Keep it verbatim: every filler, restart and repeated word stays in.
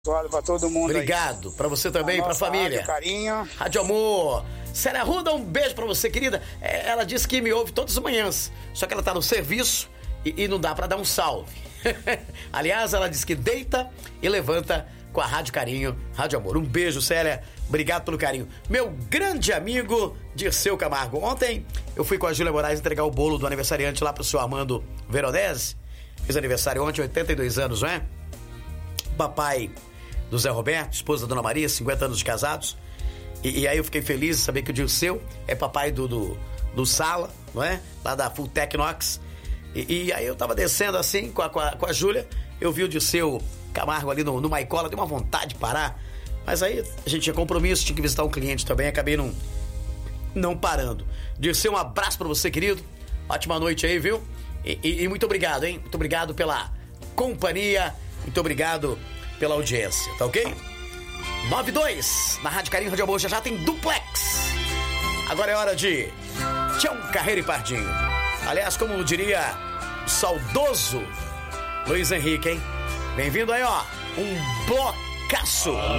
Pra todo mundo. Obrigado, aí. Pra você também, pra família. Rádio Carinho. Rádio Amor. Célia Arruda, um beijo pra você, querida. É, ela disse que me ouve todas as manhãs, só que ela tá no serviço e, e não dá pra dar um salve. Aliás, ela disse que deita e levanta com a Rádio Carinho, Rádio Amor. Um beijo, Célia. Obrigado pelo carinho. Meu grande amigo Dirceu Camargo. Ontem eu fui com a Júlia Moraes entregar o bolo do aniversariante lá pro seu Armando Veronese. Fiz aniversário ontem, oitenta e dois anos, não é? Papai do Zé Roberto, esposa da Dona Maria, cinquenta anos de casados. E, e aí eu fiquei feliz de saber que o Dirceu é papai do, do, do Sala, não é? Lá da Full Technox. E, e aí eu tava descendo assim com a, com a, com a Júlia, eu vi o Dirceu Camargo ali no, no Maicola, deu uma vontade de parar. Mas aí a gente tinha compromisso, tinha que visitar um cliente também, acabei não, não parando. Dirceu, um abraço pra você, querido. Ótima noite aí, viu? E, e, e muito obrigado, hein? Muito obrigado pela companhia, muito obrigado pela audiência, tá ok? nove dois, na Rádio Carinho, Rádio Amor, já já tem duplex. Agora é hora de Tião Carreiro e Pardinho. Aliás, como diria o saudoso Luiz Henrique, hein? Bem-vindo aí, ó, um blocaço.